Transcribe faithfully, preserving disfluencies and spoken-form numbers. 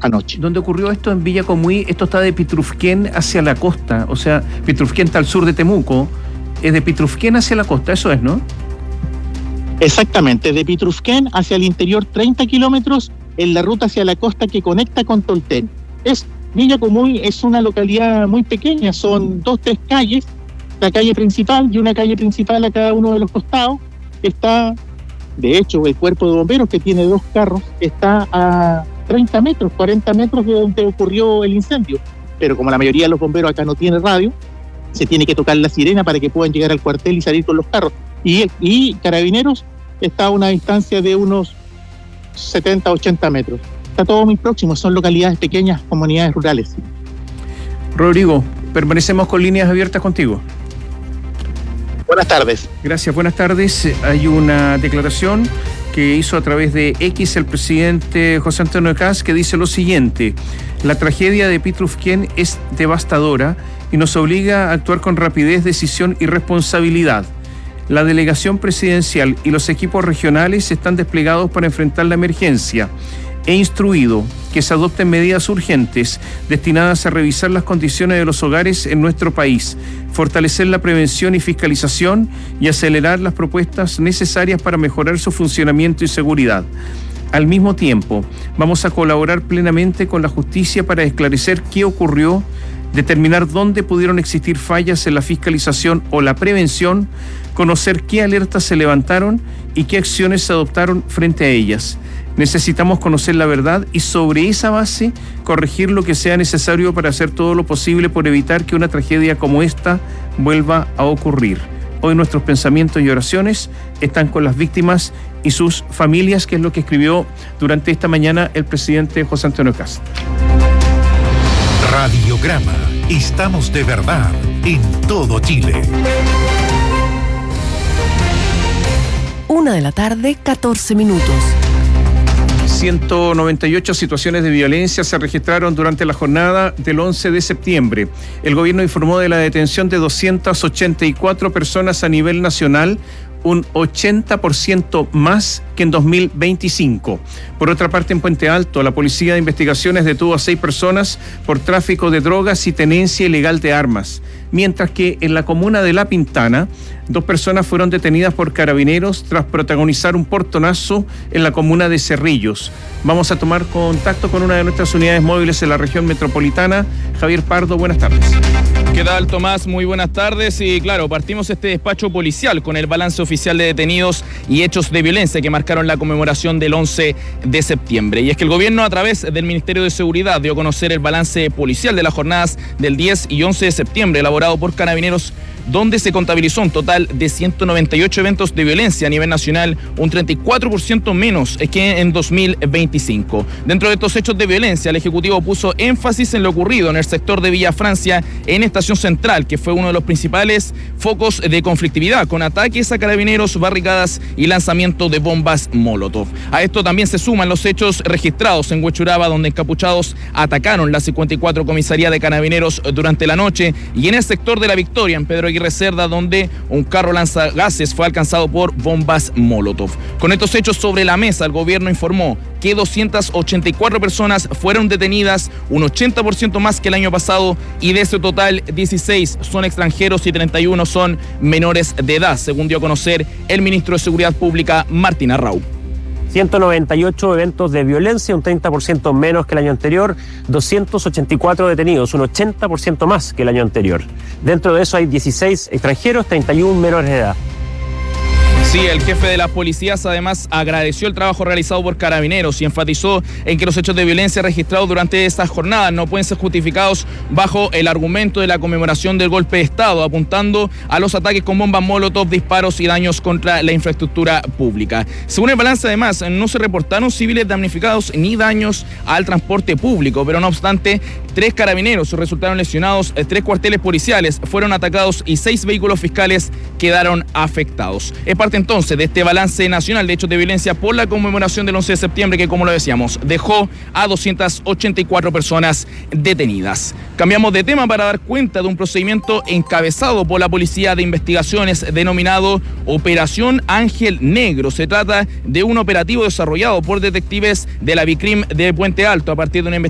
anoche. ¿Dónde ocurrió esto? En Villa Comuy. Esto está de Pitrufquén hacia la costa. O sea, Pitrufquén está al sur de Temuco. Es de Pitrufquén hacia la costa, eso es, ¿no? Exactamente, de Pitrufquén hacia el interior treinta kilómetros en la ruta hacia la costa que conecta con Tolten. Es, Villa Comuy es una localidad muy pequeña, son dos, tres calles, la calle principal y una calle principal a cada uno de los costados. Está, de hecho, el cuerpo de bomberos, que tiene dos carros, está a treinta metros, cuarenta metros de donde ocurrió el incendio. Pero como la mayoría de los bomberos acá no tiene radio, se tiene que tocar la sirena para que puedan llegar al cuartel y salir con los carros. Y, y Carabineros está a una distancia de unos setenta, ochenta metros. Está todo muy próximo, son localidades pequeñas, comunidades rurales. Rodrigo, permanecemos con líneas abiertas contigo. Buenas tardes. Gracias, buenas tardes. Hay una declaración que hizo a través de X el presidente José Antonio Kast, que dice lo siguiente: la tragedia de Pitrufquén es devastadora y nos obliga a actuar con rapidez, decisión y responsabilidad. La delegación presidencial y los equipos regionales están desplegados para enfrentar la emergencia. He instruido que se adopten medidas urgentes destinadas a revisar las condiciones de los hogares en nuestro país, fortalecer la prevención y fiscalización y acelerar las propuestas necesarias para mejorar su funcionamiento y seguridad. Al mismo tiempo, vamos a colaborar plenamente con la justicia para esclarecer qué ocurrió, determinar dónde pudieron existir fallas en la fiscalización o la prevención, conocer qué alertas se levantaron y qué acciones se adoptaron frente a ellas. Necesitamos conocer la verdad y sobre esa base corregir lo que sea necesario para hacer todo lo posible por evitar que una tragedia como esta vuelva a ocurrir. Hoy nuestros pensamientos y oraciones están con las víctimas y sus familias, que es lo que escribió durante esta mañana el presidente José Antonio Kast. Radiograma. Estamos de verdad en todo Chile. Una de la tarde, catorce minutos. ciento noventa y ocho situaciones de violencia se registraron durante la jornada del once de septiembre. El gobierno informó de la detención de doscientas ochenta y cuatro personas a nivel nacional, un ochenta por ciento más que en dos mil veinticinco. Por otra parte, en Puente Alto, la Policía de Investigaciones detuvo a seis personas por tráfico de drogas y tenencia ilegal de armas, mientras que en la comuna de La Pintana, dos personas fueron detenidas por Carabineros tras protagonizar un portonazo en la comuna de Cerrillos. Vamos a tomar contacto con una de nuestras unidades móviles en la región metropolitana. Javier Pardo, buenas tardes. ¿Qué tal, Tomás? Muy buenas tardes. Y claro, partimos este despacho policial con el balance oficial de detenidos y hechos de violencia que marcaron la conmemoración del once de septiembre. Y es que el gobierno, a través del Ministerio de Seguridad, dio a conocer el balance policial de las jornadas del diez y once de septiembre, elaborado por Carabineros, donde se contabilizó un total de ciento noventa y ocho eventos de violencia a nivel nacional, un treinta y cuatro por ciento menos que en dos mil veinticinco. Dentro de estos hechos de violencia, el Ejecutivo puso énfasis en lo ocurrido en el sector de Villa Francia, en Estación Central, que fue uno de los principales focos de conflictividad, con ataques a Carabineros, barricadas y lanzamiento de bombas Molotov. A esto también se suman los hechos registrados en Huechuraba, donde encapuchados atacaron la cincuenta y cuatro Comisaría de Carabineros durante la noche, y en el sector de La Victoria, en Pedro Aguirre Cerda, donde un carro lanzagases fue alcanzado por bombas Molotov. Con estos hechos sobre la mesa, el gobierno informó que doscientas ochenta y cuatro personas fueron detenidas, un ochenta por ciento más que el año pasado, y de ese total, dieciséis son extranjeros y treinta y uno son menores de edad, según dio a conocer el ministro de Seguridad Pública, Martín Arrau. ciento noventa y ocho eventos de violencia, un treinta por ciento menos que el año anterior, doscientos ochenta y cuatro detenidos, un ochenta por ciento más que el año anterior. Dentro de eso hay dieciséis extranjeros, treinta y uno menores de edad. Sí, el jefe de las policías además agradeció el trabajo realizado por Carabineros y enfatizó en que los hechos de violencia registrados durante estas jornadas no pueden ser justificados bajo el argumento de la conmemoración del golpe de Estado, apuntando a los ataques con bombas Molotov, disparos y daños contra la infraestructura pública. Según el balance, además, no se reportaron civiles damnificados ni daños al transporte público, pero no obstante, tres carabineros resultaron lesionados, tres cuarteles policiales fueron atacados y seis vehículos fiscales quedaron afectados. Es parte entonces de este balance nacional de hechos de violencia por la conmemoración del once de septiembre, que, como lo decíamos, dejó a doscientas ochenta y cuatro personas detenidas. Cambiamos de tema para dar cuenta de un procedimiento encabezado por la Policía de Investigaciones denominado Operación Ángel Negro. Se trata de un operativo desarrollado por detectives de la Vicrim de Puente Alto a partir de una investigación